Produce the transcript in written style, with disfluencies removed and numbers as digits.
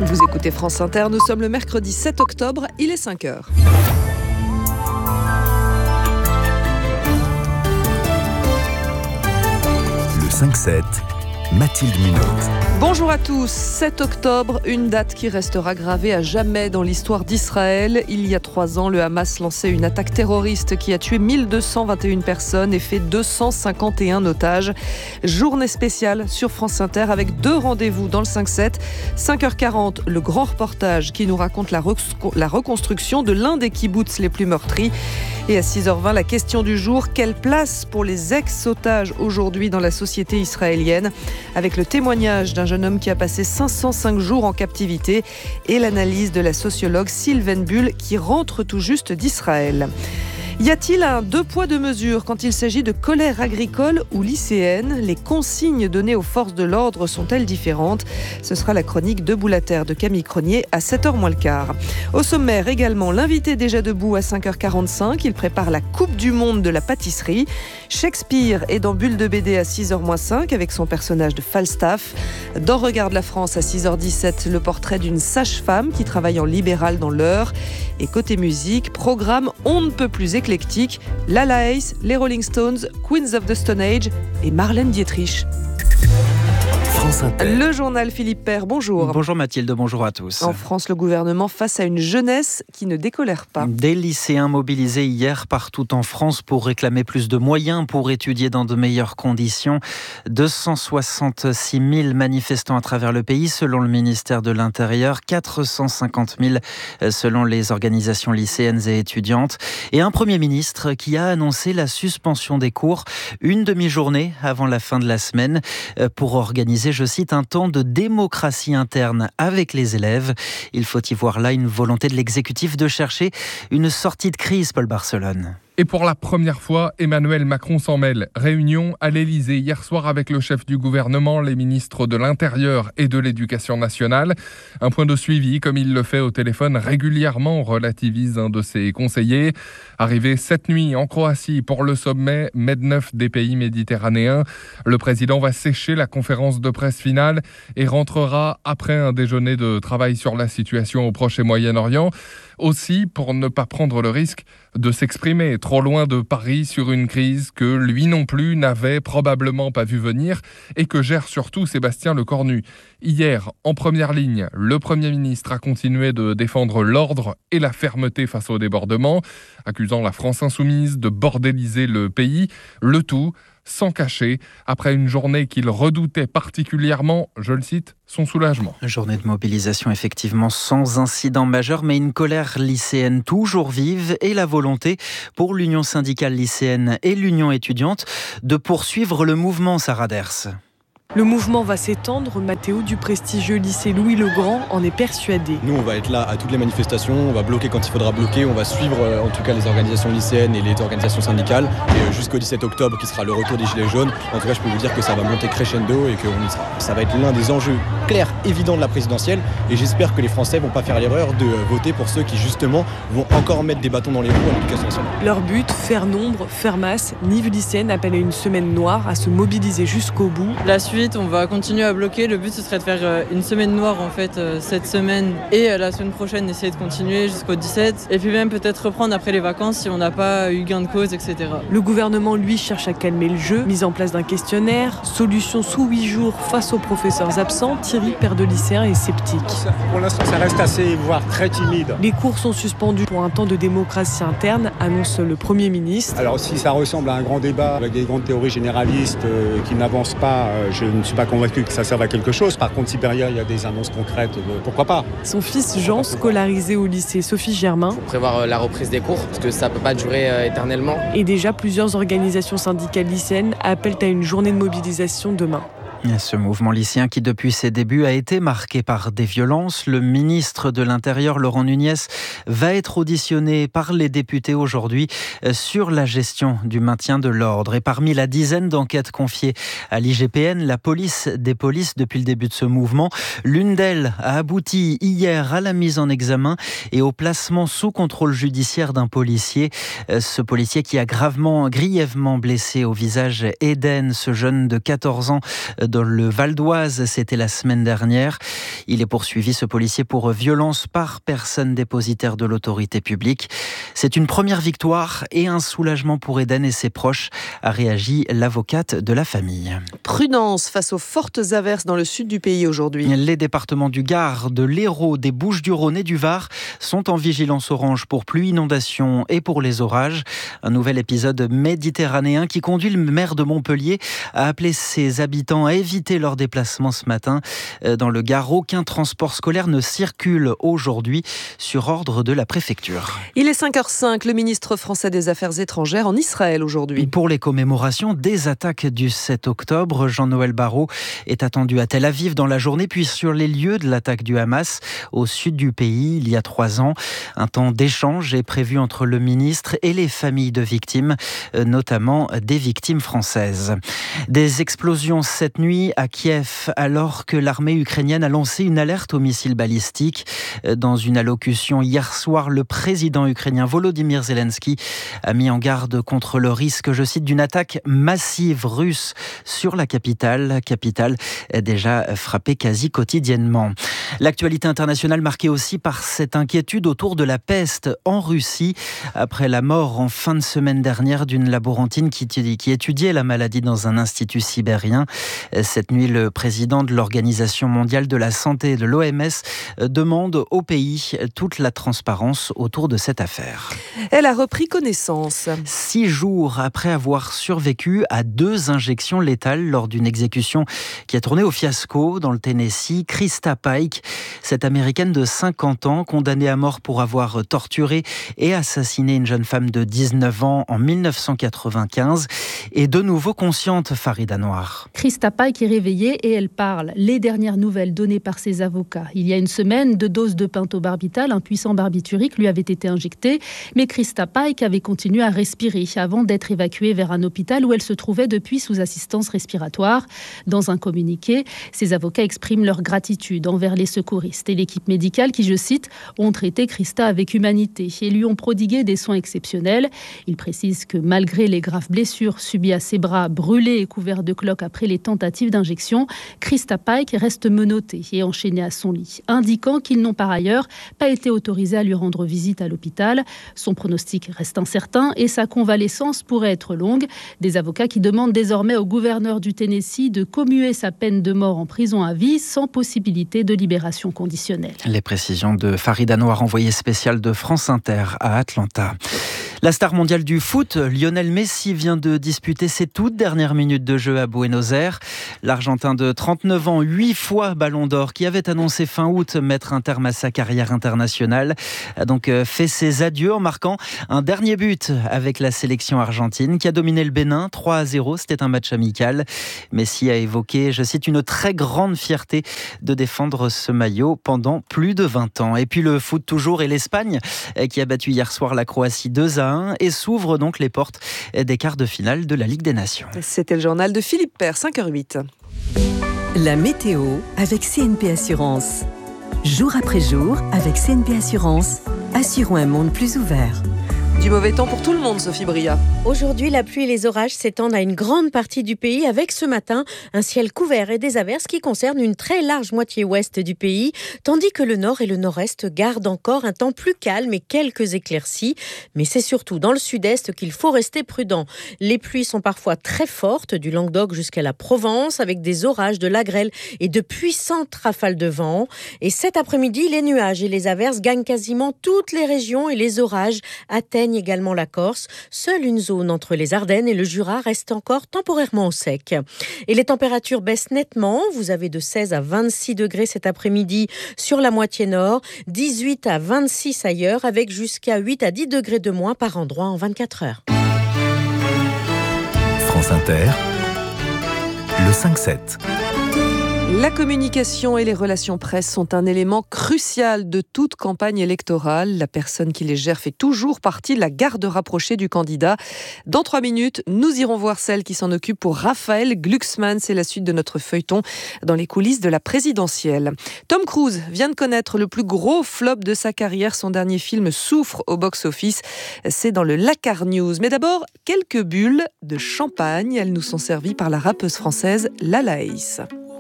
Vous écoutez France Inter, nous sommes le mercredi 7 octobre, il est 5h. Le 5-7, Mathilde Munoz. Bonjour à tous, 7 octobre, une date qui restera gravée à jamais dans l'histoire d'Israël. Il y a 3 ans, le Hamas lançait une attaque terroriste qui a tué 1221 personnes et fait 251 otages. Journée spéciale sur France Inter avec 2 rendez-vous dans le 5-7. 5h40, le grand reportage qui nous raconte la reconstruction de l'un des kibboutz les plus meurtris. Et à 6h20, la question du jour, quelle place pour les ex-otages aujourd'hui dans la société israélienne? Avec le témoignage d'un jeune homme qui a passé 505 jours en captivité et l'analyse de la sociologue Sylvaine Bull qui rentre tout juste d'Israël. Y a-t-il un 2 poids 2 mesures quand il s'agit de colère agricole ou lycéenne? Les consignes données aux forces de l'ordre sont-elles différentes? Ce sera la chronique Debout la Terre de Camille Cronier à 7h moins le quart. Au sommaire également, l'invité déjà debout à 5h45. Il prépare la Coupe du Monde de la pâtisserie. Shakespeare est dans Bulle de BD à 6h moins 5 avec son personnage de Falstaff. Dans Regarde la France à 6h17, le portrait d'une sage-femme qui travaille en libéral dans l'Eure. Et côté musique, programme on ne peut plus éclectique, Lala Ace, les Rolling Stones, Queens of the Stone Age et Marlène Dietrich. Le journal Philippe Père, bonjour. Bonjour Mathilde, bonjour à tous. En France, le gouvernement face à une jeunesse qui ne décolère pas. Des lycéens mobilisés hier partout en France pour réclamer plus de moyens pour étudier dans de meilleures conditions. 266 000 manifestants à travers le pays selon le ministère de l'Intérieur, 450 000 selon les organisations lycéennes et étudiantes. Et un Premier ministre qui a annoncé la suspension des cours une demi-journée avant la fin de la semaine pour organiser, je cite, un temps de démocratie interne avec les élèves. Il faut y voir là une volonté de l'exécutif de chercher une sortie de crise, Paul Barcelone. Et pour la première fois, Emmanuel Macron s'en mêle. Réunion à l'Élysée hier soir avec le chef du gouvernement, les ministres de l'Intérieur et de l'Éducation nationale. Un point de suivi, comme il le fait au téléphone régulièrement, relativise un de ses conseillers. Arrivé cette nuit en Croatie pour le sommet MED9 des pays méditerranéens, le président va sécher la conférence de presse finale et rentrera après un déjeuner de travail sur la situation au Proche et Moyen-Orient. Aussi pour ne pas prendre le risque de s'exprimer trop loin de Paris sur une crise que lui non plus n'avait probablement pas vu venir et que gère surtout Sébastien Lecornu. Hier, en première ligne, le Premier ministre a continué de défendre l'ordre et la fermeté face au débordement, accusant la France insoumise de bordéliser le pays, le tout sans cacher, après une journée qu'il redoutait particulièrement, je le cite, son soulagement. Journée de mobilisation effectivement sans incident majeur, mais une colère lycéenne toujours vive et la volonté pour l'Union syndicale lycéenne et l'Union étudiante de poursuivre le mouvement, Sarah Ders. Le mouvement va s'étendre. Mathéo du prestigieux lycée Louis-le-Grand en est persuadé. Nous, on va être là à toutes les manifestations, on va bloquer quand il faudra bloquer, on va suivre en tout cas les organisations lycéennes et les organisations syndicales. Et jusqu'au 17 octobre, qui sera le retour des Gilets jaunes, en tout cas, je peux vous dire que ça va monter crescendo et que ça va être l'un des enjeux clairs, évidents de la présidentielle. Et j'espère que les Français vont pas faire l'erreur de voter pour ceux qui, justement, vont encore mettre des bâtons dans les roues à l'éducation nationale. Leur but, faire nombre, faire masse. Nive lycéenne appelle à une semaine noire, à se mobiliser jusqu'au bout. La suite, on va continuer à bloquer. Le but, ce serait de faire une semaine noire en fait cette semaine et la semaine prochaine essayer de continuer jusqu'au 17 et puis même peut-être reprendre après les vacances si on n'a pas eu gain de cause, etc. Le gouvernement, lui, cherche à calmer le jeu. Mise en place d'un questionnaire, solution sous 8 jours face aux professeurs absents. Thierry, père de lycéen, est sceptique. Pour l'instant, ça reste assez, voire très timide. Les cours sont suspendus pour un temps de démocratie interne, annonce le Premier ministre. Alors si ça ressemble à un grand débat avec des grandes théories généralistes qui n'avancent pas, je ne suis pas convaincu que ça serve à quelque chose. Par contre, si derrière il y a des annonces concrètes, pourquoi pas. Son fils Jean, scolarisé au lycée Sophie Germain. Il faut prévoir la reprise des cours, parce que ça ne peut pas durer éternellement. Et déjà, plusieurs organisations syndicales lycéennes appellent à une journée de mobilisation demain. Ce mouvement lycéen qui, depuis ses débuts, a été marqué par des violences. Le ministre de l'Intérieur, Laurent Nunez, va être auditionné par les députés aujourd'hui sur la gestion du maintien de l'ordre. Et parmi la dizaine d'enquêtes confiées à l'IGPN, la police des polices depuis le début de ce mouvement, l'une d'elles a abouti hier à la mise en examen et au placement sous contrôle judiciaire d'un policier. Ce policier qui a grièvement blessé au visage Eden, ce jeune de 14 ans dans le Val d'Oise, c'était la semaine dernière. Il est poursuivi, ce policier, pour violence par personne dépositaire de l'autorité publique. C'est une première victoire et un soulagement pour Eden et ses proches, a réagi l'avocate de la famille. Prudence face aux fortes averses dans le sud du pays aujourd'hui. Les départements du Gard, de l'Hérault, des Bouches-du-Rhône et du Var sont en vigilance orange pour pluie, inondation et pour les orages. Un nouvel épisode méditerranéen qui conduit le maire de Montpellier à appeler ses habitants à éviter leurs déplacements ce matin. Dans le Gard, aucun transport scolaire ne circule aujourd'hui sur ordre de la préfecture. Il est 5h05, le ministre français des Affaires étrangères en Israël aujourd'hui. Pour les commémorations des attaques du 7 octobre, Jean-Noël Barrot est attendu à Tel Aviv dans la journée, puis sur les lieux de l'attaque du Hamas au sud du pays il y a 3 ans. Un temps d'échange est prévu entre le ministre et les familles de victimes, notamment des victimes françaises. Des explosions cette nuit à Kiev, alors que l'armée ukrainienne a lancé une alerte aux missiles balistiques. Dans une allocution hier soir, le président ukrainien Volodymyr Zelensky a mis en garde contre le risque, je cite, d'une attaque massive russe sur la capitale déjà frappée quasi quotidiennement. L'actualité internationale marquée aussi par cette inquiétude autour de la peste en Russie, après la mort en fin de semaine dernière d'une laborantine qui étudiait la maladie dans un institut sibérien. Cette nuit, le président de l'Organisation mondiale de la santé, de l'OMS, demande au pays toute la transparence autour de cette affaire. Elle a repris connaissance. 6 jours après avoir survécu à 2 injections létales lors d'une exécution qui a tourné au fiasco dans le Tennessee, Krista Pike, cette américaine de 50 ans, condamnée à mort pour avoir torturé et assassiné une jeune femme de 19 ans en 1995, est de nouveau consciente, Farida Noir. Krista Pike est réveillée et elle parle. Les dernières nouvelles données par ses avocats. Il y a une semaine, 2 doses de pentobarbital, un puissant barbiturique, lui avaient été injectées, mais Krista Pike avait continué à respirer avant d'être évacuée vers un hôpital où elle se trouvait depuis sous assistance respiratoire. Dans un communiqué, ses avocats expriment leur gratitude envers les secouristes et l'équipe médicale qui, je cite, ont traité Krista avec humanité et lui ont prodigué des soins exceptionnels. Ils précisent que malgré les graves blessures subies à ses bras, brûlés et couverts de cloques après les tentatives d'injection, Krista Pike reste menottée et enchaînée à son lit, indiquant qu'ils n'ont par ailleurs pas été autorisés à lui rendre visite à l'hôpital. Son pronostic reste incertain et sa convalescence pourrait être longue. Des avocats qui demandent désormais au gouverneur du Tennessee de commuer sa peine de mort en prison à vie sans possibilité de libération conditionnelle. Les précisions de Farida Noir, envoyée spéciale de France Inter à Atlanta. La star mondiale du foot, Lionel Messi, vient de disputer ses toutes dernières minutes de jeu à Buenos Aires. L'Argentin de 39 ans, 8 fois Ballon d'Or, qui avait annoncé fin août mettre un terme à sa carrière internationale, a donc fait ses adieux en marquant un dernier but avec la sélection argentine qui a dominé le Bénin 3-0. C'était un match amical. Messi a évoqué, je cite, une très grande fierté de défendre ce maillot pendant plus de 20 ans. Et puis le foot toujours et l'Espagne qui a battu hier soir la Croatie 2-1 et s'ouvre donc les portes des quarts de finale de la Ligue des Nations. C'était le journal de Philippe Père, 5h08. La météo avec CNP Assurance. Jour après jour, avec CNP Assurance, assurons un monde plus ouvert. Du mauvais temps pour tout le monde, Sophie Bria. Aujourd'hui, la pluie et les orages s'étendent à une grande partie du pays avec ce matin un ciel couvert et des averses qui concernent une très large moitié ouest du pays, tandis que le nord et le nord-est gardent encore un temps plus calme et quelques éclaircies. Mais c'est surtout dans le sud-est qu'il faut rester prudent. Les pluies sont parfois très fortes, du Languedoc jusqu'à la Provence, avec des orages, de la grêle et de puissantes rafales de vent. Et cet après-midi, les nuages et les averses gagnent quasiment toutes les régions et les orages atteignent également la Corse. Seule une zone entre les Ardennes et le Jura reste encore temporairement au sec. Et les températures baissent nettement. Vous avez de 16 à 26 degrés cet après-midi sur la moitié nord, 18 à 26 ailleurs, avec jusqu'à 8 à 10 degrés de moins par endroit en 24 heures. France Inter, le 5-7. La communication et les relations presse sont un élément crucial de toute campagne électorale. La personne qui les gère fait toujours partie de la garde rapprochée du candidat. Dans 3 minutes, nous irons voir celle qui s'en occupe pour Raphaël Glucksmann. C'est la suite de notre feuilleton dans les coulisses de la présidentielle. Tom Cruise vient de connaître le plus gros flop de sa carrière. Son dernier film souffre au box-office. C'est dans le Lacar News. Mais d'abord, quelques bulles de champagne. Elles nous sont servies par la rappeuse française Lala Ace.